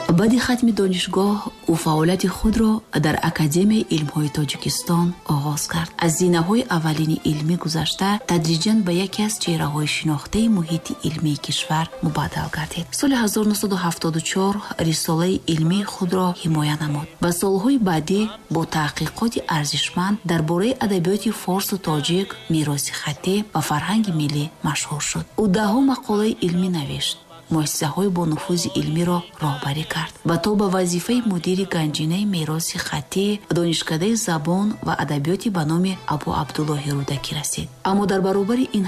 баъди хатми донишгоҳ ӯ фаъолияти худро дар Академияи илмҳои Тоҷикистон оғоз кард. Аз зинаҳои аввалини илмӣ гузашта тадриҷан ба яке аз чеҳраҳои шинохтаи муҳити илмии кишвар мубаддал гардид. Соли 1974 рисолаи илмии худро ҳимоя намуд. Ба солҳои баъдӣ бо таҳқиқоти арзишманд дар бораи адабиёти форсу тоҷик, мероси хаттӣ ва фарҳанги миллӣ машҳур шуд. ӯ даҳҳо мақолаи илмӣ навишт, муассисаҳои бо нуфузи илмиро роҳбарӣ кард ва то ба вазифаи мудири ганҷинаи мероси хаттӣ донишкадаи забон ва адабиёти ба номи Абу Абдуллоҳи Рӯдакӣ расид. Аммо дар баробари ин